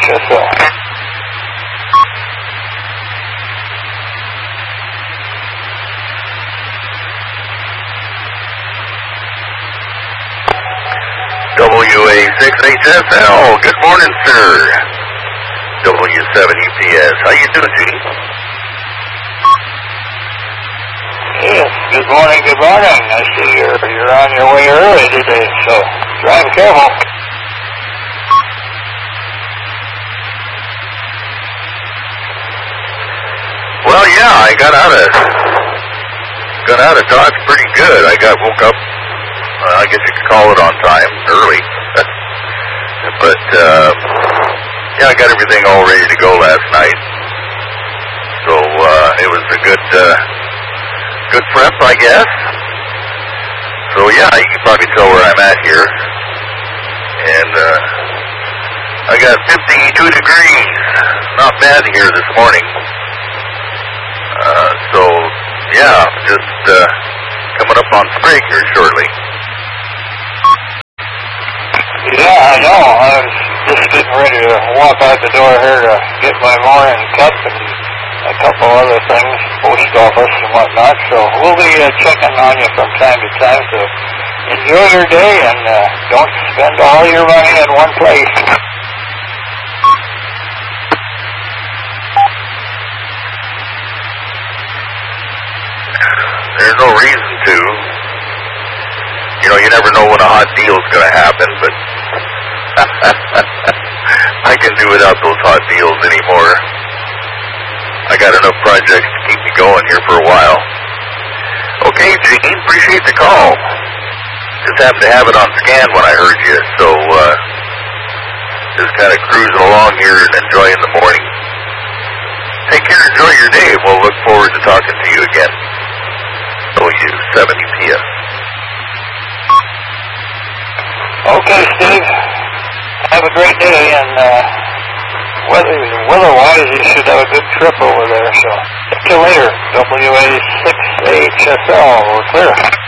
6HSL. WA6HSL, good morning, sir. W7UPS, how you doing, Gene? Yes, good morning, good morning. I see you're on your way early today, so drive careful. Well, yeah, I got out of Dodge pretty good. I woke up, I guess you could call it on time, early. But, yeah, I got everything all ready to go last night. So, it was a good prep, I guess. So, yeah, you can probably tell where I'm at here. And, I got 52 degrees. Not bad here this morning. So, yeah, just, coming up on spring here shortly. Yeah, I know. I was just getting ready to walk out the door here to get my morning cup and a couple other things, post office and whatnot. So we'll be checking on you from time to time. So enjoy your day and don't spend all your money in one place. There's no reason to. You know, you never know when a hot deal's going to happen, but I can do without those hot deals anymore. I got enough projects to keep me going here for a while. Okay, Gene, appreciate the call. Just happened to have it on scan when I heard you, so just kind of cruising along here and enjoying the morning. Take care, enjoy your day, and we'll look forward to talking to you again. W7UPS. Okay, Steve. Have a great day, and weather-wise, you should have a good trip over there. So, see you later. WA6HSL, we're clear.